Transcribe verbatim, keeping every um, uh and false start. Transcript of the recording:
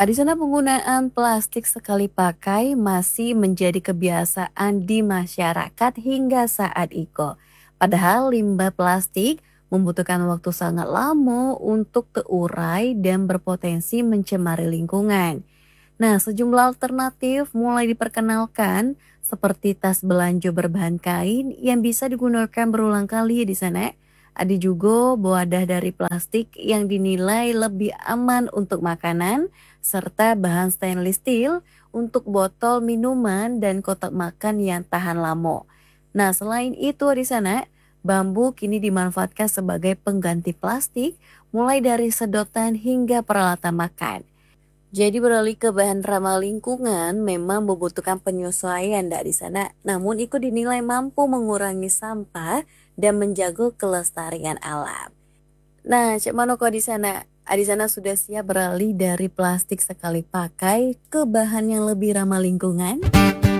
Di sana penggunaan plastik sekali pakai masih menjadi kebiasaan di masyarakat hingga saat itu. Padahal limbah plastik membutuhkan waktu sangat lama untuk terurai dan berpotensi mencemari lingkungan. Nah, sejumlah alternatif mulai diperkenalkan seperti tas belanja berbahan kain yang bisa digunakan berulang kali di sana. Ada juga wadah dari plastik yang dinilai lebih aman untuk makanan serta bahan stainless steel untuk botol minuman dan kotak makan yang tahan lama. Nah, selain itu di sana bambu kini dimanfaatkan sebagai pengganti plastik mulai dari sedotan hingga peralatan makan. Jadi beralih ke bahan ramah lingkungan memang membutuhkan penyesuaian dak di sana. Namun itu dinilai mampu mengurangi sampah dan menjaga kelestarian alam. Nah, Cek Mano kok di sana? Ah, Di sana sudah siap beralih dari plastik sekali pakai ke bahan yang lebih ramah lingkungan?